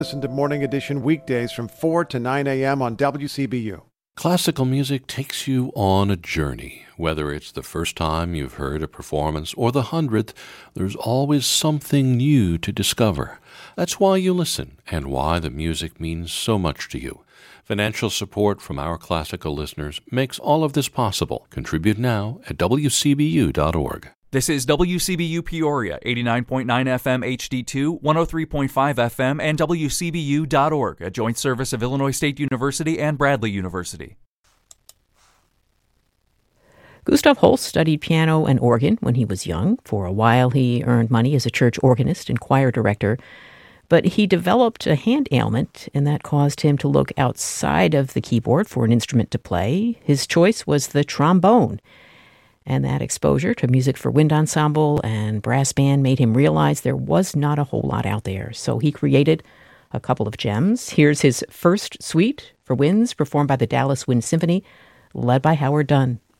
Listen to Morning Edition weekdays from 4 to 9 a.m. on WCBU. Classical music takes you on a journey. Whether it's the first time you've heard a performance or the 100th, there's always something new to discover. That's why you listen and why the music means so much to you. Financial support from our classical listeners makes all of this possible. Contribute now at WCBU.org. This is WCBU Peoria, 89.9 FM HD2, 103.5 FM, and WCBU.org, a joint service of Illinois State University and Bradley University. Gustav Holst studied piano and organ when he was young. For a while, he earned money as a church organist and choir director. But he developed a hand ailment, and that caused him to look outside of the keyboard for an instrument to play. His choice was the trombone. And that exposure to music for wind ensemble and brass band made him realize there was not a whole lot out there. So he created a couple of gems. Here's his first suite for winds, performed by the Dallas Wind Symphony, led by Howard Dunn.